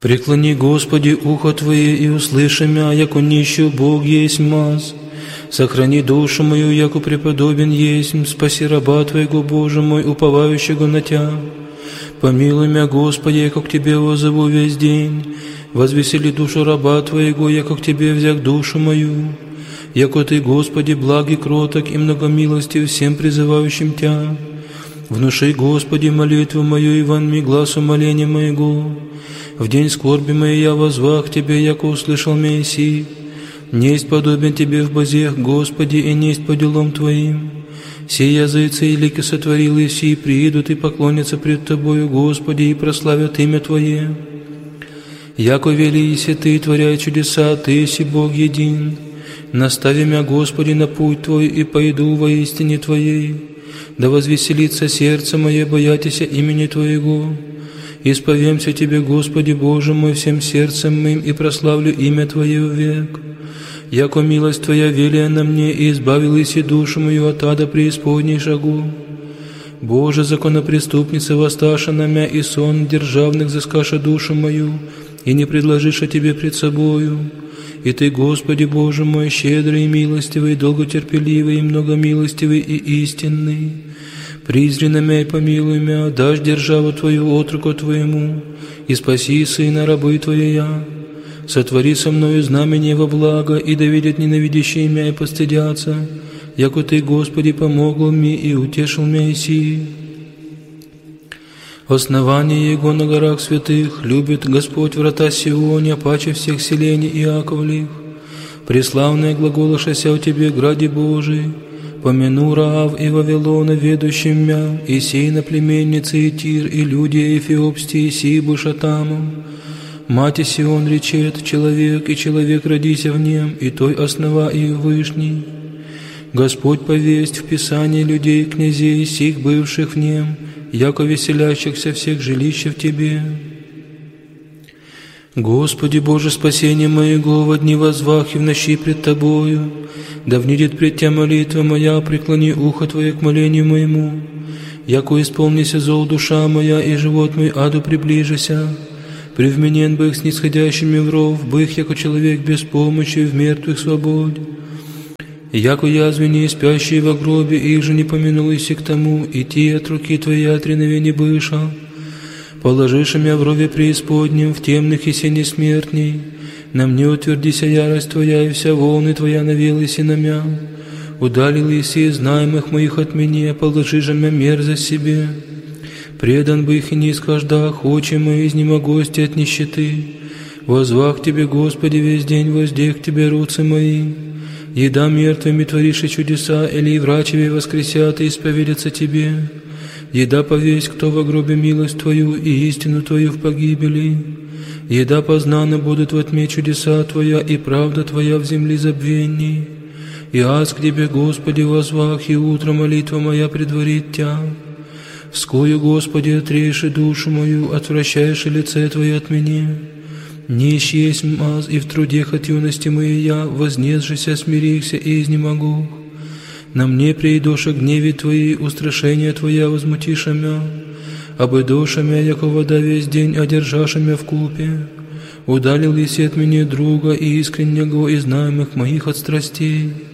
Преклони, Господи, ухо Твое, и услыши мя, яко нищий Бог есть маз. Сохрани душу мою, яко преподобен есть, спаси раба Твоего, Боже мой, уповающего на Тя. Помилуй мя, Господи, яко к Тебе воззову весь день. Возвесели душу раба Твоего, яко к Тебе взяк душу мою. Яко Ты, Господи, благ и кроток, и многомилостив всем призывающим Тя. Внуши, Господи, молитву мою, и вонми глаз умоления моего. В день скорби моей я возвах Тебе, яко услышал меня сии. Несть подобен Тебе в бозех, Господи, и несть по делам Твоим. Все языцы и лики сотворил, и все приидут и поклонятся пред Тобою, Господи, и прославят имя Твое. Яко вели иси Ты, творяй чудеса, Ты си Бог един. Настави мя, Господи, на путь Твой, и пойду во истине Твоей. Да возвеселится сердце мое, боятися имени Твоего. Исповемся Тебе, Господи, Боже мой, всем сердцем моим, и прославлю имя Твое век. Яко милость Твоя велия на мне, и избавил иси душу мою от ада преисподней шагу. Боже, законопреступница, воссташа на мя, и сон державных взыскаша душу мою, и не предложиша Тебе пред собою. И Ты, Господи, Боже мой, щедрый и милостивый, долготерпеливый и многомилостивый и истинный. Призри на мя и помилуй мя, дашь державу Твою отроку Твоему, и спаси сына рабы Твоя. Сотвори со мною знамение во благо, и да видят ненавидящие мя и постыдятся, яко Ты, Господи, помогл мне и утешил мя и сии. Основание Его на горах святых любит Господь врата Сионе, паче всех селений Иаковлих. Преславное глаголошася о Тебе, граде Божий, помяну Раав и Вавилона, ведущим мя, и сей на племенницы и Тир, и люди Эфиопстии, сии быша тамом. Мати Сион речет, человек, и человек родися в нем, и той основа и вышний. Господь повесть в Писании людей, князей, сих бывших в нем, яко веселящихся всех жилища в Тебе. Господи Боже, спасение моего, во дни возвах и в ночи пред Тобою, да внидет пред Тя молитва моя, преклони ухо Твое к молению моему, яко исполнися зол душа моя, и живот мой аду приближися. Привменен бых снисходящими в ров, бых, яко человек без помощи, в мертвых свободе. Яко язвени, спящие во гробе, их же не помянул иси к тому, и те от руки Твоей отреновени быша. Положишь мя в рове преисподнем, в темных и сене смертней. На мне утвердися ярость Твоя, и вся волны Твоя навелась на мя. Удалил иси знаемых моих от меня, положи же мя мерзость себе. Предан бы их и не исхождах, очи мои изнемогости от нищеты. Возвах Тебе, Господи, весь день, воздех Тебе руцы мои. Еда мертвыми творишь и чудеса, или и врачеве воскресят и исповедятся Тебе. Еда повесть, кто во гробе милость Твою и истину Твою в погибели. Еда познаны будут во тьме чудеса Твоя, и правда Твоя в земле забвенней. И аз к Тебе, Господи, возвах, и утро молитва моя предварит Тя. Вскою, Господи, отрежь душу мою, отвращаешь лице Твое от меня. Нищ есть маз, и в трудех от юности моей я, вознесшися, смирихся и изнемогу. На мне придоша гневе Твои, устрашение Твоя возмутиша мя. Обойдоша мя, яко вода весь день, одержаша мя в купе. Удалил еси от меня друга и искреннего и знаемых моих от страстей.